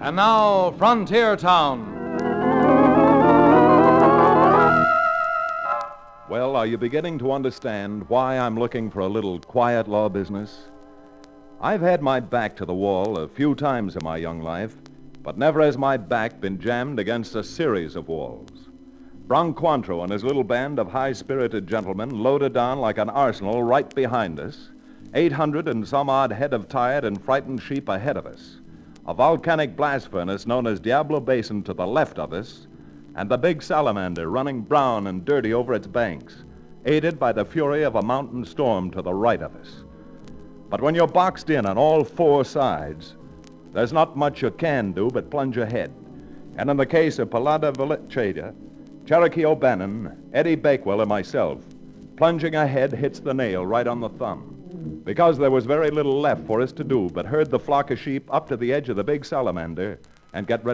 And now, Frontier Town. Well, are you beginning to understand why I'm looking for a little quiet law business? I've had my back to the wall a few times in my young life, but never has my back been jammed against a series of walls. Bronquantro and his little band of high-spirited gentlemen loaded down like an arsenal right behind us, 800 and some odd head of tired and frightened sheep ahead of us, a volcanic blast furnace known as Diablo Basin to the left of us, and the big salamander running brown and dirty over its banks, aided by the fury of a mountain storm to the right of us. But when you're boxed in on all four sides, there's not much you can do but plunge ahead. And in the case of Palada Velicheda, Cherokee O'Bannon, Eddie Bakewell, and myself, plunging ahead hits the nail right on the thumb. Because there was very little left for us to do but herd the flock of sheep up to the edge of the big salamander and get ready